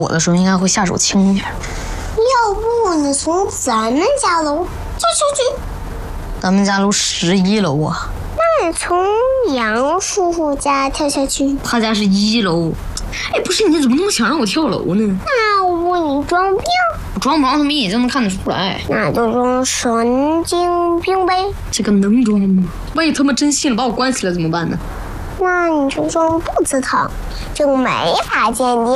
我的时候应该会下手轻一点。 要不你从咱们家楼跳下去？ 咱们家楼11楼啊。 那你从杨叔叔家跳下去？ 他家是1楼。哎，不是，你怎么那么想让我跳楼呢？ 那要不你装病？ 我装不装，他们一眼就能看得出来。 那就装神经病呗。 这个能装吗？万一他们真信了，把我关起来怎么办呢？ 那你就装肚子疼，就没法鉴定。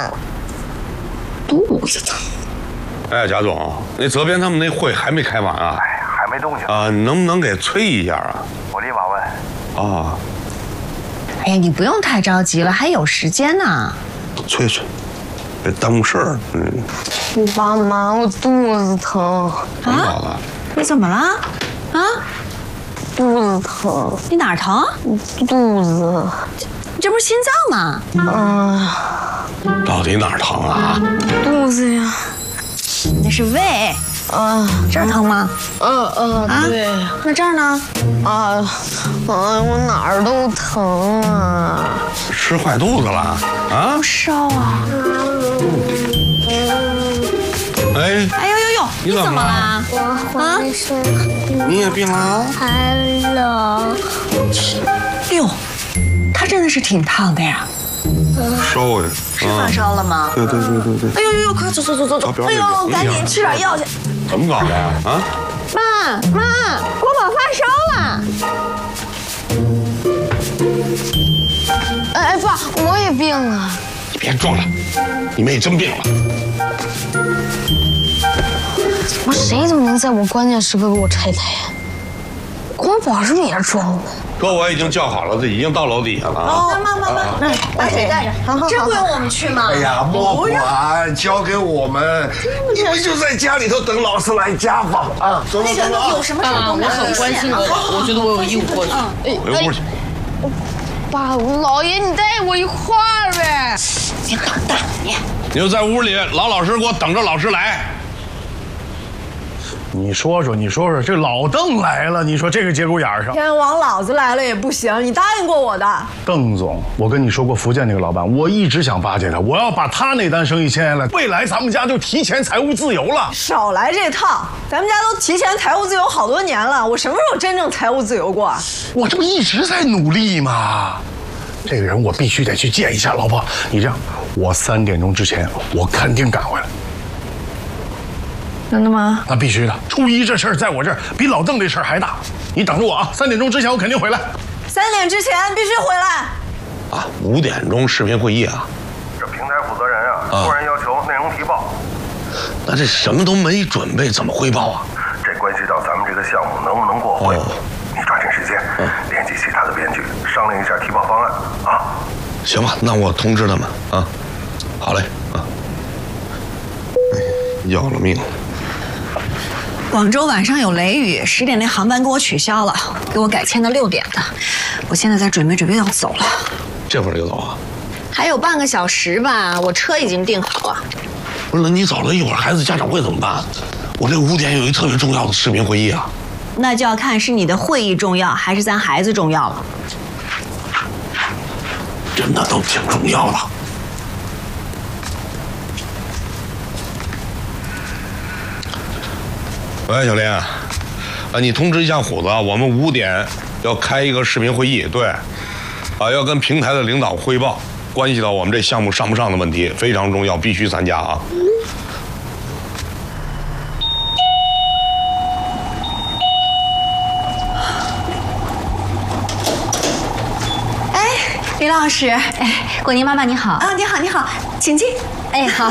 肚子疼。 哎，贾总，那责编他们那会还没开完啊？ 哎，还没动静啊，你能不能给催一下啊？ 我立马问。 啊， 哎呀，你不用太着急了，还有时间呢。 催，别耽误事儿。 爸妈，我肚子疼。 怎么了？ 你怎么了？啊？ 肚子疼。 你哪儿疼？ 肚子。 你这不是心脏吗？ 到底哪儿疼啊？ 肚子呀。 那是胃。这儿疼吗？ 对。 那这儿呢？ 我哪儿都疼啊。 吃坏肚子了啊？ 烧啊！ 哎， 哎呦，你怎么了？ 我浑身你也病了？ 寒冷。 哟，他真的是挺烫的呀。 烧呀！ 是发烧了吗？ 对。 哎呦，快走！哎呦，赶紧吃点药去。 怎么搞的呀？啊？ 妈，国宝发烧了。哎，爸，我也病了。 你别装了，你妹真病了。 谁怎么能在我关键时刻给我拆台呀？国宝是不是也是装的？ 哥，我已经叫好了，这已经到楼底下了啊。 妈，把水带着。真不用我们去吗？ 哎呀，莫管，交给我们，你们就在家里头等老师来家访啊。走了。 有什么事都我很关心我觉得我有义务过去。 回屋去。 爸，老爷，你带我一块儿呗。 你滚蛋！ 你就在屋里老老实实给我等着老师来。 你说说，这老邓来了，你说这个节骨眼上， 天王老子来了也不行，你答应过我的。 邓总，我跟你说过福建那个老板，我一直想巴结他，我要把他那单生意签下来，未来咱们家就提前财务自由了。 少来这套，咱们家都提前财务自由好多年了，我什么时候真正财务自由过啊？ 我这不一直在努力吗？这个人我必须得去见一下，老婆，你这样，我3点钟之前我肯定赶回来。 真的吗？ 那必须的，初一这事儿在我这儿比老邓这事儿还大，你等着我啊！3点钟之前我肯定回来。 3点之前必须回来。 啊，5点钟视频会议啊。 这平台负责人啊，突然要求内容提报。 那这什么都没准备，怎么汇报啊？ 这关系到咱们这个项目能不能过会。你抓紧时间，联系其他的编剧，商量一下提报方案啊。 行吧，那我通知他们啊。好嘞啊。哎，要了命了。 广州晚上有雷雨，10点那航班给我取消了，给我改签到6点的。我现在在准备要走了。 这会儿就走啊？ 还有半个小时吧，我车已经订好了。 不是，那你走了一会儿孩子家长会怎么办？我这5点有一特别重要的视频会议啊。 那就要看是你的会议重要，还是咱孩子重要了。 真的都挺重要的。喂，小林，你通知一下虎子，我们5点要开一个视频会议，对，要跟平台的领导汇报，关系到我们这项目上不上的问题，非常重要，必须参加啊。 李老师， 哎，果宁妈妈你好。 啊，你好，请进。 哎，好。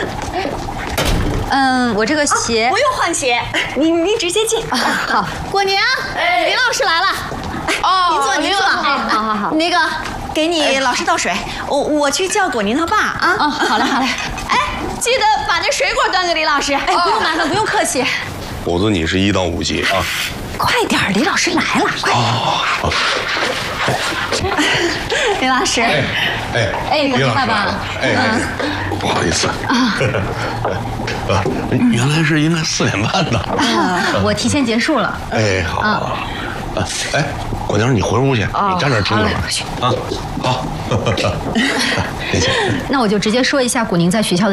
我这个鞋不用换鞋，您直接进。 好，果宁，林老师来了。 您坐。 好。 那个，给你老师倒水，我去叫果宁他爸啊。 好嘞。 哎，记得把那水果端给李老师。哎，不用麻烦，不用客气。 虎子，你是1到5级啊。 快点，李老师来了，快点。李老师， 李老师来了，不好意思原来是应该4点半的。 我提前结束了。 好。 哎，果宁，你回屋去，你站那儿听着吧。啊，好。 那我就直接说一下古宁在学校的